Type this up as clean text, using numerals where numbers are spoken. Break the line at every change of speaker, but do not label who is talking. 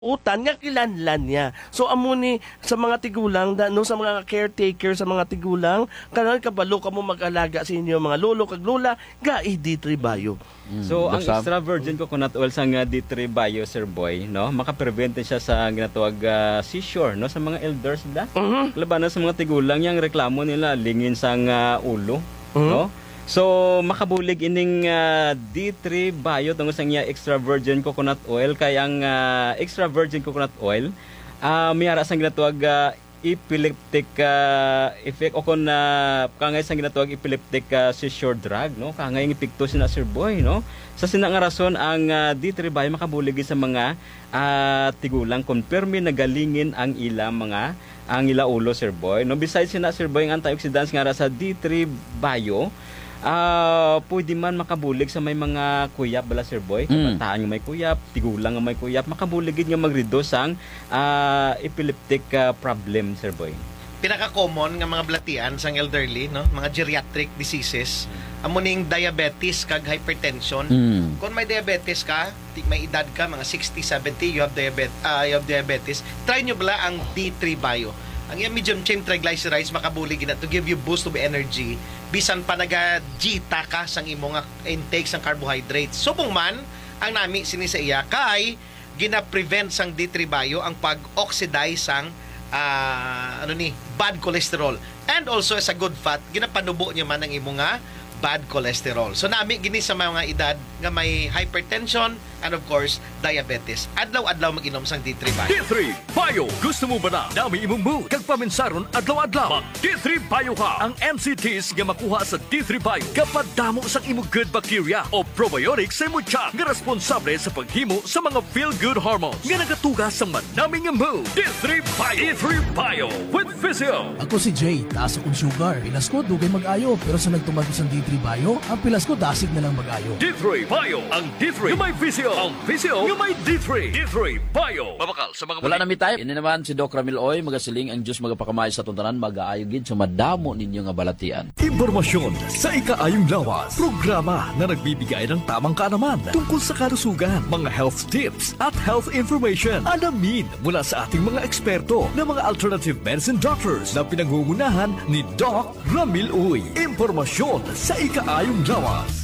utan nga kilanlan niya. So amo ni sa mga tigulang no sa mga caretaker sa mga tigulang kanan kabalo kamo mag-alaga sa inyo mga lolo kag lola ga D3 Bio.
So ang extra virgin coconut oil sa D3 Bio, Sir Boy, no, makaprevent siya sa ginatawag seizure, no, sa mga elders da. Labanan sa mga tigulang yang reklamo nila lingin sang ulo, no. So makabulig ining D3 Bio tungod sa niya extra virgin coconut oil kay ang extra virgin coconut oil miyara sang ginatawag epileptic effect o kun kangay sang ginatawag epileptic seizure drug, no, kangay ang epekto sina Sir Boy, no. Sa sina nga rason ang D3 Bio makabulig sa mga tigulang konfirme na galingin ang ila mga ang ila ulo, Sir Boy, no. Besides sina Sir Boy ang antioxidants nga ra sa D3 Bio, pwede man makabulig sa may mga kuyap bala, Sir Boy, kabataan nga may kuyap, tigulang nga may kuyap, makabuligid nga mag-reduce ang epileptic problem, Sir Boy.
Pinaka-common nga mga blatian sang elderly, no, mga geriatric diseases, amo ning diabetes kag hypertension. Kung may diabetes ka, may edad ka mga 60, 70, you have diabetes, try nyo bala ang D3 Bio. Ang yung medium chain triglycerides makabulig na to give you boost of energy bisan pa naga-jita ka sang imong intake sang carbohydrates. Subong man ang nami sini sa iya kay gina-prevent sang D3 Bio ang pag-oxidize sang bad cholesterol. And also as a good fat, ginapanubo niya man ang imong bad cholesterol. So nami gini sa mga edad nga may hypertension and of course diabetes. Adlaw-adlaw mag-inom sang D3 Bio.
D3 Bio. Gusto mo ba na dami imong mood kag paminsaron adlaw-adlaw? Mag D3 Bio ka. Ang NCTs nga makuha sa D3 Bio kapag damo sang imong good bacteria o probiotics sa imong tiyan nga responsable sa paghimo sa mga feel-good hormones nga nagatugas sa manaming nga mood. D3 Bio. D3 Bio with Physio.
Ako si Jay, taas akong sugar. Pilas ko, dugay mag-ayo. Pero sa nagtumag ko sa D3 Bio, ang pilas ko dasig na lang mag-ayo.
D3 Bio. Ang D3 nga may Physio. Ang Physio nga may D3. D3 Bio. Mabakal sa mga
Wala na mi tayo. Ini naman si Doc Ramil Oy, magasiling ang Diyos magapakamay sa tuntanan, mag-aayogid sa madamo ninyo nga balatian.
Impormasyon sa ikaayong lawas. Programa na nagbibigay ng tamang kaalaman tungkol sa kalusugan, mga health tips at health information. Alamin mula sa ating mga eksperto na mga alternative medicine doctors na pinangungunahan ni Doc Ramil Oy. Impormasyon sa ikaayong lawas.